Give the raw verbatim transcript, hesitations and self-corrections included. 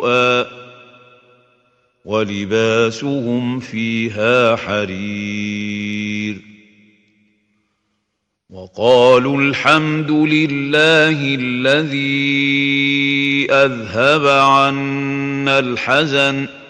ولباسهم فيها حرير وقالوا الحمد لله الذي أذهب عنا الحزن